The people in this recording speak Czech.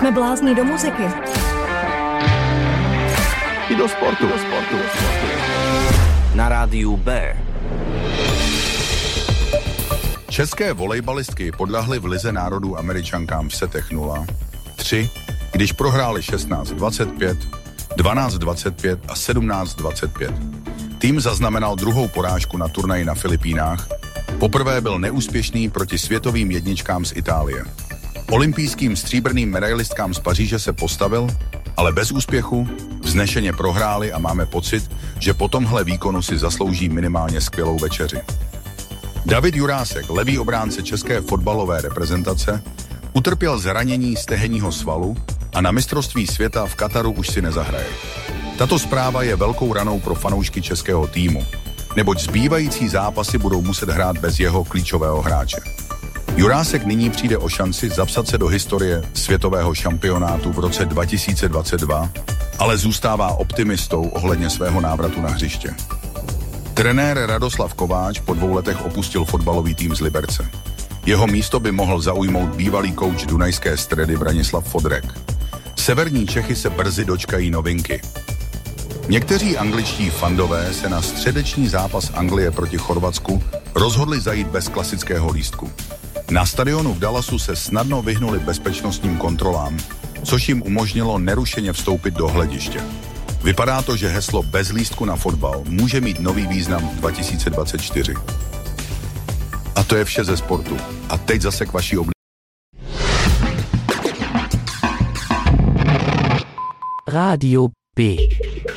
Jsme blázni do muziky. I do sportu. Na rádiu B. České volejbalistky podľahly v Lize národů Američankám v setech 0-3, když prohráli 16-25, 12-25 a 17-25. Tým zaznamenal druhou porážku na turnaji na Filipínách. Poprvé byl neúspěšný proti světovým jedničkám z Itálie. Olympijským stříbrným medailistkám z Paříže se postavil, ale bez úspěchu, vznešeně prohráli a máme pocit, že po tomhle výkonu si zaslouží minimálně skvělou večeři. David Jurásek, levý obránce české fotbalové reprezentace, utrpěl zranění stehenního svalu a na mistrovství světa v Kataru už si nezahraje. Tato zpráva je velkou ranou pro fanoušky českého týmu, neboť zbývající zápasy budou muset hrát bez jeho klíčového hráče. Jurásek nyní přijde o šanci zapsat se do historie světového šampionátu v roce 2022, ale zůstává optimistou ohledně svého návratu na hřiště. Trenér Radoslav Kováč po 2 letech opustil fotbalový tým z Liberce. Jeho místo by mohl zaujmout bývalý kouč dunajské Stredy Branislav Fodrek. Severní Čechy se brzy dočkají novinky. Někteří angličtí fandové se na středeční zápas Anglie proti Chorvatsku rozhodli zajít bez klasického lístku. Na stadionu v Dallasu se snadno vyhnuli bezpečnostním kontrolám, což jim umožnilo nerušeně vstoupit do hlediště. Vypadá to, že heslo bez lístku na fotbal může mít nový význam v 2024. A to je vše ze sportu. A teď zase k vaší Rádio B.